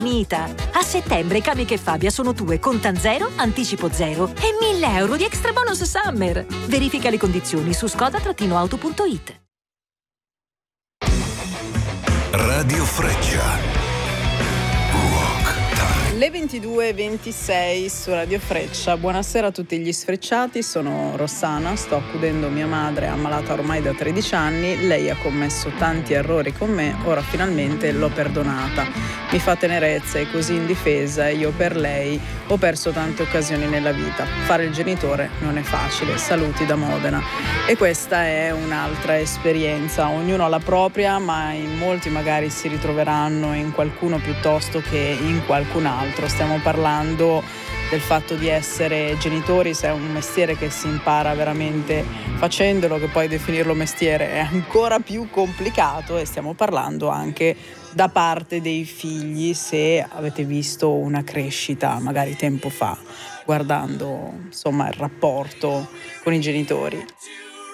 Mita. A settembre Kamiq e Fabia sono tue, contan zero, anticipo zero e 1.000 euro di extra bonus summer. Verifica le condizioni su skoda-auto.it. Radio Freccia. Le 22:26 su Radio Freccia. Buonasera a tutti gli sfrecciati, sono Rossana, sto accudendo mia madre ammalata ormai da 13 anni, lei ha commesso tanti errori con me, ora finalmente l'ho perdonata. Mi fa tenerezza e così indifesa io per lei ho perso tante occasioni nella vita. Fare il genitore non è facile, saluti da Modena. E questa è un'altra esperienza, ognuno ha la propria, ma in molti magari si ritroveranno in qualcuno piuttosto che in qualcun altro. Stiamo parlando del fatto di essere genitori, se è un mestiere che si impara veramente facendolo, che poi definirlo mestiere è ancora più complicato, e stiamo parlando anche da parte dei figli, se avete visto una crescita magari tempo fa, guardando insomma il rapporto con i genitori.